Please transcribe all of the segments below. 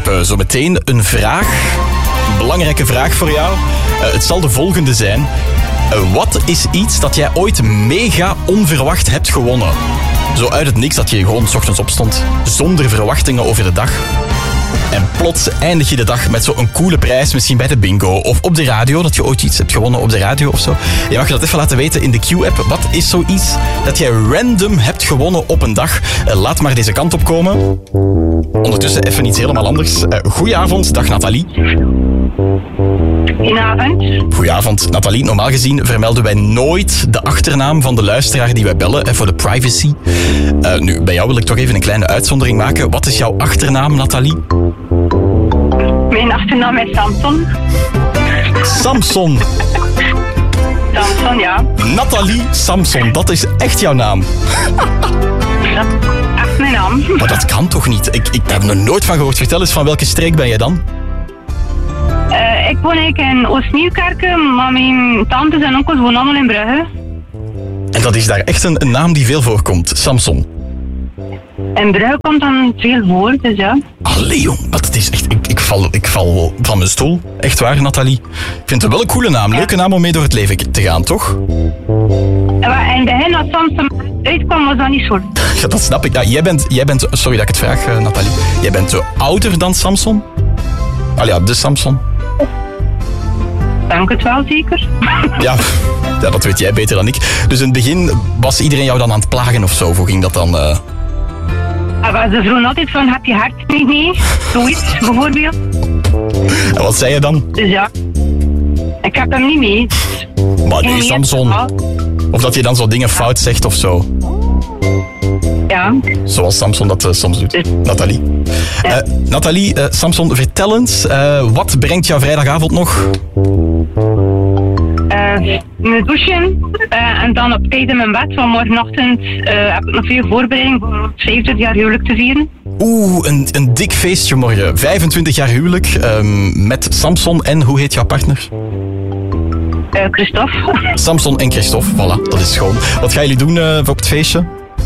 heb zo meteen een vraag. Een belangrijke vraag voor jou. Het zal de volgende zijn. Wat is iets dat jij ooit mega onverwacht hebt gewonnen? Zo uit het niks dat je gewoon 's ochtends opstond. Zonder verwachtingen over de dag. En plots eindig je de dag met zo'n coole prijs. Misschien bij de bingo of op de radio. Dat je ooit iets hebt gewonnen op de radio of zo. Je mag je dat even laten weten in de Q-app. Wat is zoiets dat jij random hebt gewonnen op een dag? Laat maar deze kant op komen. Ondertussen even iets helemaal anders. Goedenavond, dag Nathalie. Goedenavond. Goedenavond, Nathalie. Normaal gezien vermelden wij nooit de achternaam van de luisteraar die wij bellen, voor de privacy. Nu, bij jou wil ik toch even een kleine uitzondering maken. Wat is jouw achternaam, Nathalie? Mijn achternaam is Samson. Samson. Samson, ja. Nathalie Samson, dat is echt jouw naam. Dat is echt mijn naam. Maar dat kan toch niet? Ik heb er nooit van gehoord. Vertel eens, van welke streek ben jij dan? Ik woon eigenlijk in Oost-Nieuwkerken, maar mijn tantes en onkels wonen allemaal in Brugge. En dat is daar echt een naam die veel voorkomt, Samson. In Brugge komt dan veel voor, dus ja. Allee jong, maar dat is echt... Ik val van mijn stoel. Echt waar, Nathalie. Ik vind het wel een coole naam. Leuke naam om mee door het leven te gaan, toch? Maar in het begin, als Samson uitkwam, was dat niet zo. Ja, dat snap ik. Ja, jij bent... Sorry dat ik het vraag, Nathalie. Jij bent ouder dan Samson? Ja, de Samson. Dank het wel, zeker. Ja, dat weet jij beter dan ik. Dus in het begin was iedereen jou dan aan het plagen of zo? Hoe ging dat dan? Maar ze vroegen altijd van, heb je hart niet mee? Zoiets, bijvoorbeeld. En wat zei je dan? Dus ja, ik heb hem niet mee. Maar nee, Samson. Of dat je dan zo dingen fout zegt of zo. Ja. Zoals Samson dat soms doet. Nathalie. Ja. Nathalie, Samson, vertel eens. Wat brengt jou vrijdagavond nog? Mijn douchen en dan op tijd in mijn bed. Want morgenochtend heb ik nog veel voorbereiding voor 25 jaar huwelijk te vieren. Oeh, een dik feestje morgen. 25 jaar huwelijk met Samson en hoe heet jouw partner? Christophe. Samson en Christophe, voilà, dat is schoon. Wat gaan jullie doen op het feestje?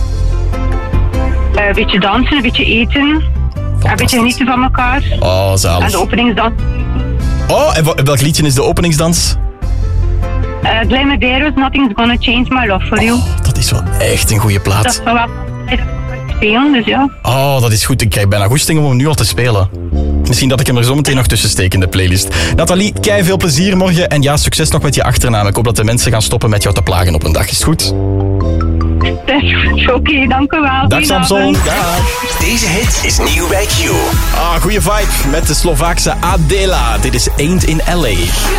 Een beetje dansen, een beetje eten. Een beetje genieten van elkaar. Oh, zalig. En de openingsdans. Oh, en welk liedje is de openingsdans? Glimmer Deros, Nothing's Gonna Change My Love For You. Oh, dat is wel echt een goede plaat. Dat is wel wat spelen, dus ja. Oh, dat is goed. Ik krijg bijna goesting om hem nu al te spelen. Misschien dat ik hem er zo meteen nog tussen steek in de playlist. Nathalie, kei veel plezier morgen. En ja, succes nog met je achternaam. Ik hoop dat de mensen gaan stoppen met jou te plagen op een dag. Is het goed? Oké, dank u wel. Dag Samson. Dag. Deze hit is nieuw bij Q. Goeie vibe met de Slovaakse Adela. Dit is Ain't in LA.